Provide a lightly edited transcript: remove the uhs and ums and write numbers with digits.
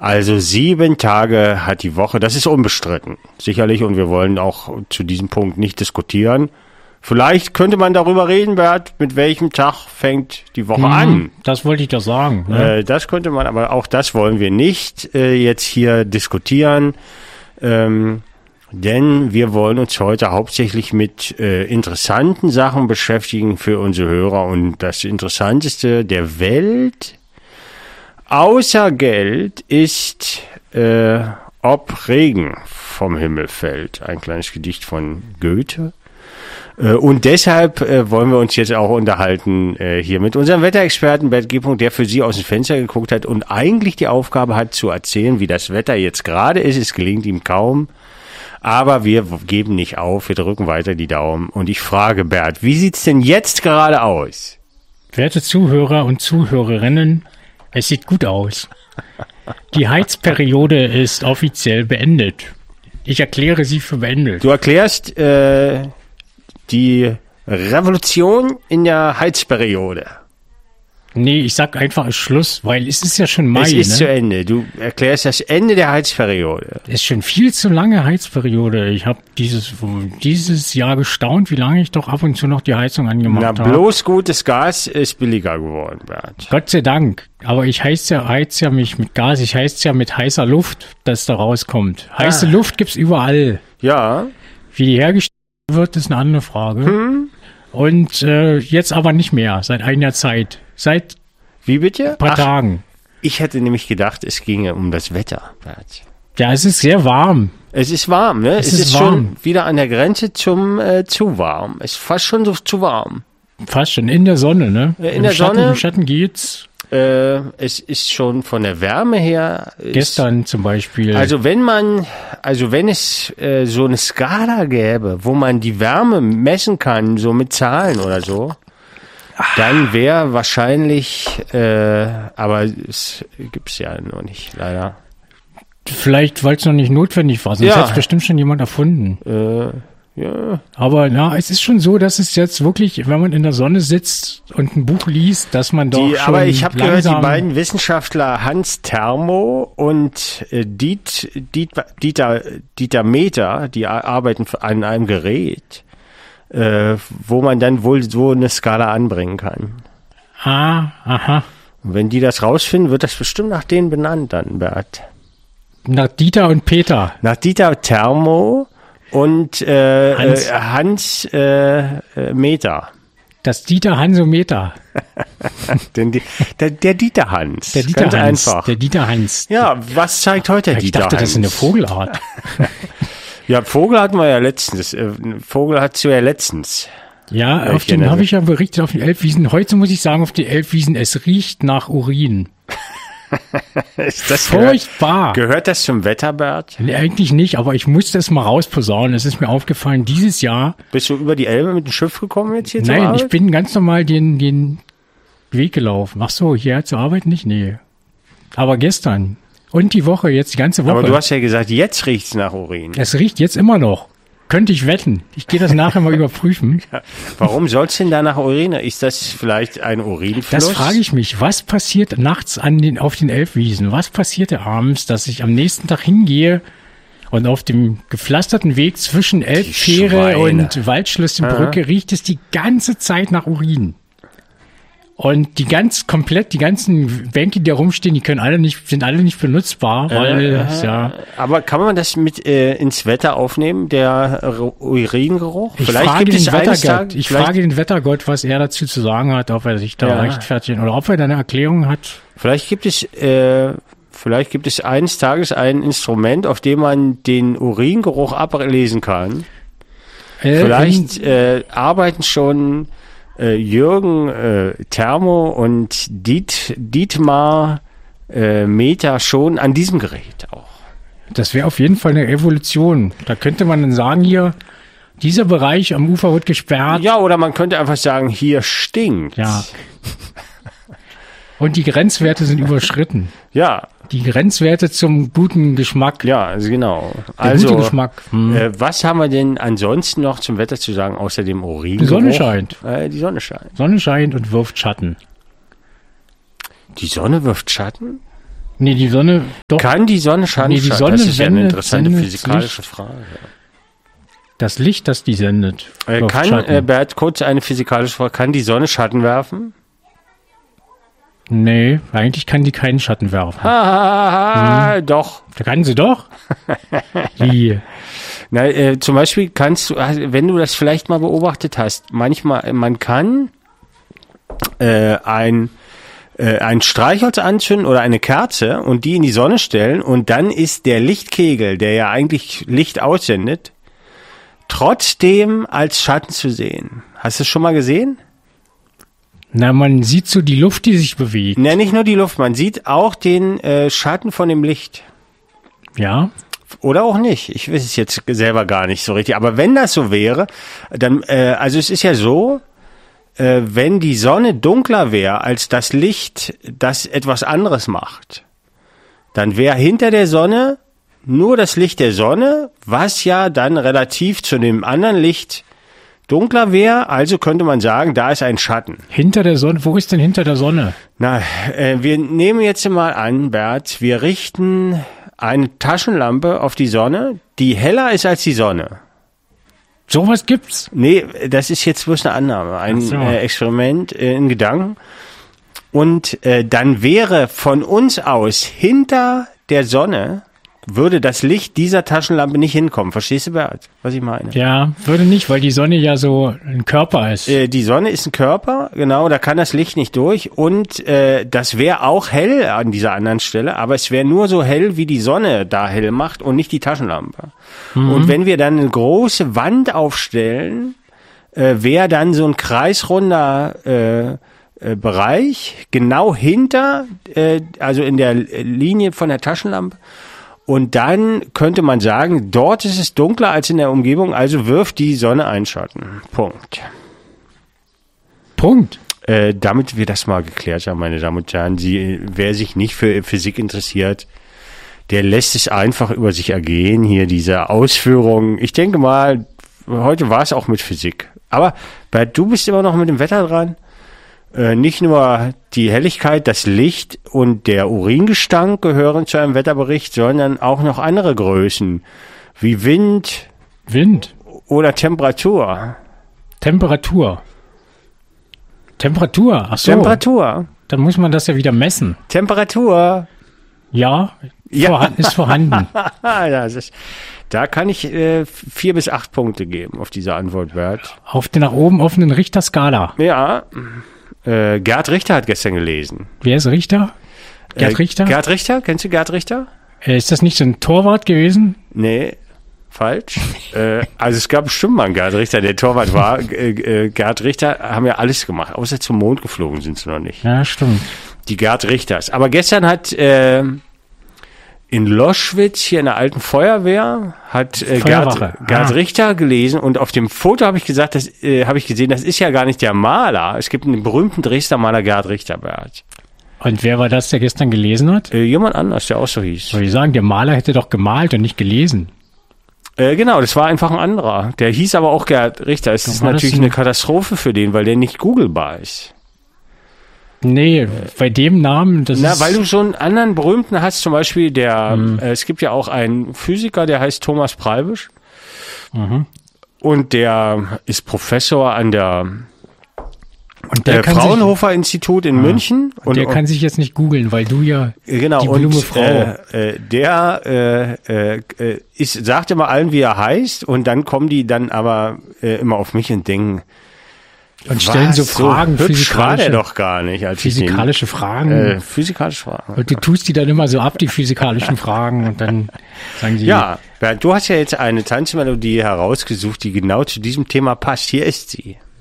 Also 7 Tage hat die Woche, das ist unbestritten, sicherlich, und wir wollen auch zu diesem Punkt nicht diskutieren. Vielleicht könnte man darüber reden, Bert, mit welchem Tag fängt die Woche an. Das wollte ich doch sagen. Ne? Das könnte man, aber auch das wollen wir nicht jetzt hier diskutieren, denn wir wollen uns heute hauptsächlich mit interessanten Sachen beschäftigen für unsere Hörer. Und das Interessanteste der Welt, außer Geld, ist, ob Regen vom Himmel fällt. Ein kleines Gedicht von Goethe. Und deshalb wollen wir uns jetzt auch unterhalten hier mit unserem Wetterexperten Bert G. der für Sie aus dem Fenster geguckt hat und eigentlich die Aufgabe hat zu erzählen, wie das Wetter jetzt gerade ist. Es gelingt ihm kaum, aber wir geben nicht auf, wir drücken weiter die Daumen. Und ich frage Bert, wie sieht's denn jetzt gerade aus? Werte Zuhörer und Zuhörerinnen, es sieht gut aus. Die Heizperiode ist offiziell beendet. Ich erkläre sie für beendet. Du erklärst die Revolution in der Heizperiode. Nee, ich sag einfach Schluss, weil es ist ja schon Mai. Es ist zu ne? Ende. Du erklärst das Ende der Heizperiode. Es ist schon viel zu lange Heizperiode. Ich habe dieses Jahr gestaunt, wie lange ich doch ab und zu noch die Heizung angemacht habe. Na, bloß gutes Gas ist billiger geworden, Bert. Gott sei Dank. Aber ich heiz ja mich mit Gas, ich heiz ja mit heißer Luft, das da rauskommt. Heiße Luft gibt's überall. Ja. Wie die hergestellt wird, ist eine andere Frage. Und jetzt aber nicht mehr, seit einer Zeit. Seit Wie bitte? ein paar Tagen. Ich hätte nämlich gedacht, es ginge um das Wetter, Bert. Ja, es ist sehr warm. Es ist warm, ne? Es ist warm. schon wieder an der Grenze zum zu warm. Es ist fast schon so zu warm. Fast schon in der Sonne, ne? In der Sonne. Im Schatten geht's. Es ist schon von der Wärme her. Gestern zum Beispiel. Also wenn es so eine Skala gäbe, wo man die Wärme messen kann, so mit Zahlen oder so, dann wäre wahrscheinlich, aber es gibt's ja noch nicht, leider. Vielleicht, weil es noch nicht notwendig war, sonst Ja. hätte es bestimmt schon jemand erfunden. Ja. Aber na, es ist schon so, dass es jetzt wirklich, wenn man in der Sonne sitzt und ein Buch liest, dass man doch schon Aber ich habe gehört, die langsam beiden Wissenschaftler Hans Thermo und Dieter Meter, die arbeiten an einem Gerät, wo man dann wohl so eine Skala anbringen kann. aha. Und wenn die das rausfinden, wird das bestimmt nach denen benannt dann, Bert. Nach Dieter und Peter. Nach Dieter Thermo und Hans Meter. Das Dieter Hansometer. Der Dieter Hans. Der Dieter Ganz Hans. einfach. Der Dieter Hans. Ja, was zeigt heute der Ich Dieter dachte, Hans? das ist eine Vogelart. Ja, Vogel hatten wir ja letztens. Vogel hattest du ja letztens. Ja, Ja, auf ich den erinnere habe ich ja berichtet auf den Elbwiesen. Heute muss ich sagen, auf den Elbwiesen, es riecht nach Urin. Ist das Furchtbar. Gehört das zum Wetter, Bert? Nee, eigentlich nicht, aber ich musste es mal rausposaunen. Es ist mir aufgefallen, dieses Jahr, Bist du über die Elbe mit dem Schiff gekommen jetzt hier zur nein, Arbeit? ich bin ganz normal den Weg gelaufen. Ach so, hier zur Arbeit nicht? Nee. Aber gestern und die Woche, jetzt die ganze Woche. Aber du hast ja gesagt, jetzt riecht's nach Urin. Es riecht jetzt immer noch. Könnte ich wetten. Ich gehe das nachher mal überprüfen. Warum soll's denn da nach Urin? Ist das vielleicht ein Urinfluss? Das frage ich mich. Was passiert nachts auf den Elbwiesen? Was passiert abends, dass ich am nächsten Tag hingehe und auf dem gepflasterten Weg zwischen Elbfähre Schweine. und Waldschlössenbrücke riecht es die ganze Zeit nach Urin. Und die ganzen Bänke, die da rumstehen, sind alle nicht benutzbar, weil, Aber kann man das mit ins Wetter aufnehmen, der Uringeruch? Ich frage den Wettergott, was er dazu zu sagen hat, ob er sich da rechtfertigen oder ob er da eine Erklärung hat. Vielleicht gibt es eines Tages ein Instrument, auf dem man den Uringeruch ablesen kann. Vielleicht arbeiten schon Jürgen Thermo und Dietmar Meter schon an diesem Gerät auch. Das wäre auf jeden Fall eine Evolution. Da könnte man dann sagen, hier, dieser Bereich am Ufer wird gesperrt. Ja, oder man könnte einfach sagen, hier stinkt. Ja. Und die Grenzwerte sind überschritten. Ja. Die Grenzwerte zum guten Geschmack. Ja, also genau. Der gute Geschmack. Was haben wir denn ansonsten noch zum Wetter zu sagen, außer dem Urin? Die Sonne scheint. Die Sonne scheint. Sonne scheint und wirft Schatten. Die Sonne wirft Schatten? Nee, die Sonne, doch. Kann die Sonne Schatten Nee, die schalten? Sonne Das ist ja eine sendet- interessante sendet physikalische Licht. Frage. Das Licht, das die sendet. wirft Kann, Schatten. Bert, kurz eine physikalische Frage. Kann die Sonne Schatten werfen? Nee, eigentlich kann die keinen Schatten werfen. Doch. Da kann sie doch. Wie? Na, zum Beispiel kannst du, wenn du das vielleicht mal beobachtet hast, manchmal, man kann ein Streichholz anzünden oder eine Kerze und die in die Sonne stellen und dann ist der Lichtkegel, der ja eigentlich Licht aussendet, trotzdem als Schatten zu sehen. Hast du es schon mal gesehen? Na, man sieht so die Luft, die sich bewegt. Ne, nicht nur die Luft, man sieht auch den Schatten von dem Licht. Ja. Oder auch nicht. Ich weiß es jetzt selber gar nicht so richtig. Aber wenn das so wäre, dann, also es ist ja so, wenn die Sonne dunkler wäre als das Licht, das etwas anderes macht, dann wäre hinter der Sonne nur das Licht der Sonne, was ja dann relativ zu dem anderen Licht dunkler wäre. Also könnte man sagen, da ist ein Schatten. Hinter der Sonne, wo ist denn hinter der Sonne? Na, wir nehmen jetzt mal an, Bert, wir richten eine Taschenlampe auf die Sonne, die heller ist als die Sonne. Sowas gibt's. Nee, das ist jetzt bloß eine Annahme, ein Ach so. Experiment in Gedanken. Und dann wäre von uns aus hinter der Sonne, würde das Licht dieser Taschenlampe nicht hinkommen. Verstehst du, Bert, was ich meine? Ja, würde nicht, weil die Sonne ja so ein Körper ist. Die Sonne ist ein Körper, genau, da kann das Licht nicht durch und das wäre auch hell an dieser anderen Stelle, aber es wäre nur so hell, wie die Sonne da hell macht und nicht die Taschenlampe. Und wenn wir dann eine große Wand aufstellen, wäre dann so ein kreisrunder Bereich genau hinter, also in der Linie von der Taschenlampe. Und dann könnte man sagen, dort ist es dunkler als in der Umgebung, also wirft die Sonne einen Schatten. Punkt. Punkt. Damit wir das mal geklärt haben, meine Damen und Herren, wer sich nicht für Physik interessiert, der lässt es einfach über sich ergehen, hier diese Ausführungen. Ich denke mal, heute war es auch mit Physik. Aber Bert, du bist immer noch mit dem Wetter dran. Nicht nur die Helligkeit, das Licht und der Uringestank gehören zu einem Wetterbericht, sondern auch noch andere Größen, wie Wind oder Temperatur. Temperatur. Ach so. Temperatur. Dann muss man das ja wieder messen. Temperatur. Ja, Ja. ist vorhanden. Da kann ich 4 bis 8 Punkte geben auf diese Antwort, Bert. Auf der nach oben offenen Richterskala. Ja, Gerd Richter hat gestern gelesen. Wer ist Richter? Gerd Richter? Gerd Richter, kennst du Gerd Richter? Ist das nicht so ein Torwart gewesen? Nee, falsch. Also es gab bestimmt mal einen Gerd Richter, der Torwart war. Gerd Richter haben ja alles gemacht, außer zum Mond geflogen sind sie noch nicht. Ja, stimmt. Die Gerd Richters. Aber gestern hat in Loschwitz, hier in der alten Feuerwehr, hat Gerd Richter gelesen und auf dem Foto habe ich gesagt, habe ich gesehen, das ist ja gar nicht der Maler. Es gibt einen berühmten Dresdner Maler, Gerd Richter, Bert. Und wer war das, der gestern gelesen hat? Jemand anders, der auch so hieß. Soll ich sagen, der Maler hätte doch gemalt und nicht gelesen. Genau, das war einfach ein anderer. Der hieß aber auch Gerd Richter. Es ist natürlich eine Katastrophe für den, weil der nicht googelbar ist. Nee, bei dem Namen, weil du schon einen anderen berühmten hast, zum Beispiel es gibt ja auch einen Physiker, der heißt Thomas Preibisch. Und der ist Professor an der Fraunhofer-Institut in München. Und der kann sich jetzt nicht googeln, weil du ja die Blume Frau. Der sagt immer allen, wie er heißt, und dann kommen die dann aber immer auf mich und denken, und stellen so Fragen, so hübsch war der doch gar nicht. Physikalische Fragen. Physikalische Fragen. Und du tust die dann immer so ab, die physikalischen Fragen, und dann sagen die... Ja, Bernd, du hast ja jetzt eine Tanzmelodie herausgesucht, die genau zu diesem Thema passt. Hier ist sie.